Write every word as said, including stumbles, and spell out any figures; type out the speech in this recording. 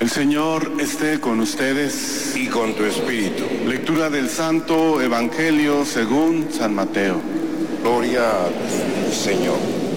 El Señor esté con ustedes. Y con tu espíritu. Lectura del Santo Evangelio según San Mateo. Gloria a ti, Señor.